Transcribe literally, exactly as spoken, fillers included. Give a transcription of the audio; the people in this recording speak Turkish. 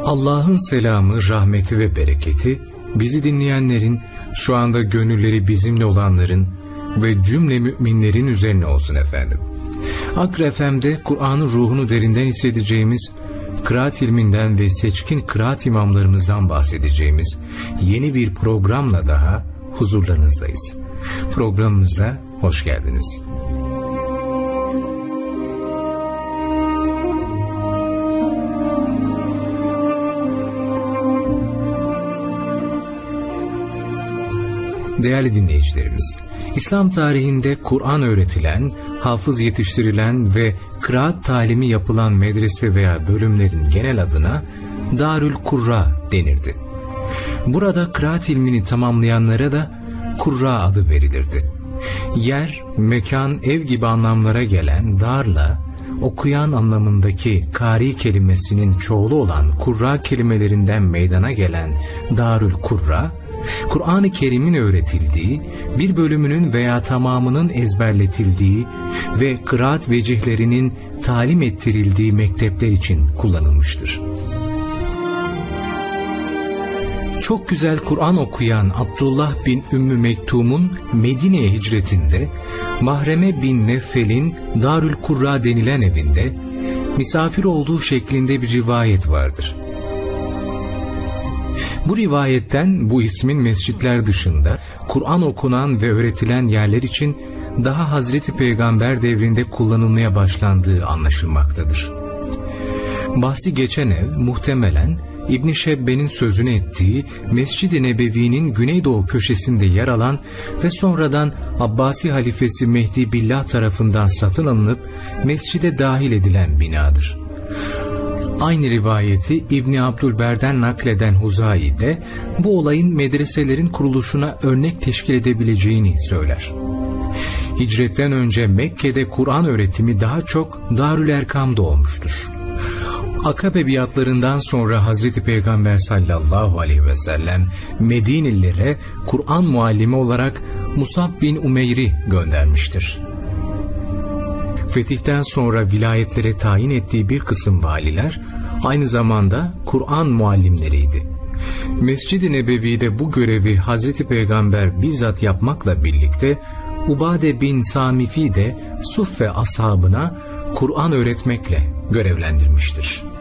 Allah'ın selamı, rahmeti ve bereketi bizi dinleyenlerin, şu anda gönülleri bizimle olanların ve cümle müminlerin üzerine olsun efendim. Akra F M'de Kur'an'ın ruhunu derinden hissedeceğimiz, kıraat ilminden ve seçkin kıraat imamlarımızdan bahsedeceğimiz yeni bir programla daha huzurlarınızdayız. Programımıza hoş geldiniz. Değerli dinleyicilerimiz, İslam tarihinde Kur'an öğretilen, hafız yetiştirilen ve kıraat talimi yapılan medrese veya bölümlerin genel adına Darül Kurra denirdi. Burada kıraat ilmini tamamlayanlara da Kurra adı verilirdi. Yer, mekan, ev gibi anlamlara gelen darla, okuyan anlamındaki kari kelimesinin çoğulu olan Kurra kelimelerinden meydana gelen Darül Kurra, Kur'an-ı Kerim'in öğretildiği, bir bölümünün veya tamamının ezberletildiği ve kıraat vecihlerinin talim ettirildiği mektepler için kullanılmıştır. Çok güzel Kur'an okuyan Abdullah bin Ümmü Mektum'un Medine'ye hicretinde, Mahreme bin Neffel'in Darül Kurra denilen evinde misafir olduğu şeklinde bir rivayet vardır. Bu rivayetten bu ismin mescitler dışında Kur'an okunan ve öğretilen yerler için daha Hazreti Peygamber devrinde kullanılmaya başlandığı anlaşılmaktadır. Bahsi geçen ev muhtemelen İbn-i Şebbe'nin sözünü ettiği Mescid-i Nebevi'nin güneydoğu köşesinde yer alan ve sonradan Abbasi halifesi Mehdi Billah tarafından satın alınıp mescide dahil edilen binadır. Aynı rivayeti İbni Abdülber'den nakleden Huzayi de bu olayın medreselerin kuruluşuna örnek teşkil edebileceğini söyler. Hicretten önce Mekke'de Kur'an öğretimi daha çok Darül Erkam'da olmuştur. Akabe biatlarından sonra Hazreti Peygamber sallallahu aleyhi ve sellem Medinelilere Kur'an muallimi olarak Musab bin Umeyr'i göndermiştir. Fetihten sonra vilayetlere tayin ettiği bir kısım valiler aynı zamanda Kur'an muallimleriydi. Mescid-i Nebevi'de bu görevi Hazreti Peygamber bizzat yapmakla birlikte Ubade bin Samifi de Suffe ashabına Kur'an öğretmekle görevlendirmiştir.